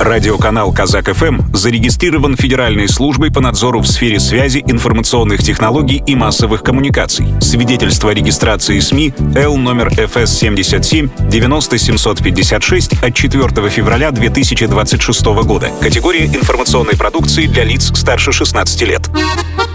Радиоканал «Казак-ФМ» зарегистрирован Федеральной службой по надзору в сфере связи, информационных технологий и массовых коммуникаций. Свидетельство о регистрации СМИ Л номер ФС 77 90 756 от 4 февраля 2026 года. Категория информационной продукции для лиц старше 16 лет.